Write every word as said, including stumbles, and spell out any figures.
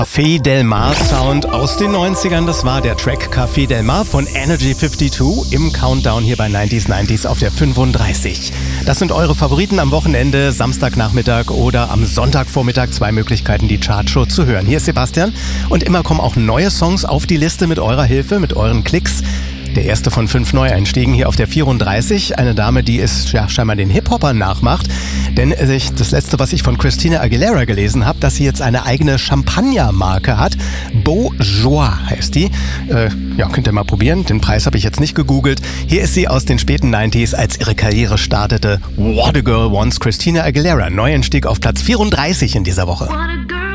Café Del Mar Sound aus den neunzigern, das war der Track Café Del Mar von Energy zweiundfünfzig im Countdown hier bei neunzig neunzig auf der fünfunddreißig. Das sind eure Favoriten am Wochenende, Samstagnachmittag oder am Sonntagvormittag. Zwei Möglichkeiten, die Chartshow zu hören. Hier ist Sebastian und immer kommen auch neue Songs auf die Liste mit eurer Hilfe, mit euren Klicks. Der erste von fünf Neueinstiegen hier auf der vierunddreißig. Eine Dame, die es ja scheinbar den Hip-Hopper nachmacht. Denn das letzte, was ich von Christina Aguilera gelesen habe, dass sie jetzt eine eigene Champagner-Marke hat. Beaujois heißt die. Äh, ja, könnt ihr mal probieren. Den Preis habe ich jetzt nicht gegoogelt. Hier ist sie aus den späten neunziger, als ihre Karriere startete. What a Girl Wants, Christina Aguilera. Neueinstieg auf Platz vierunddreißig in dieser Woche.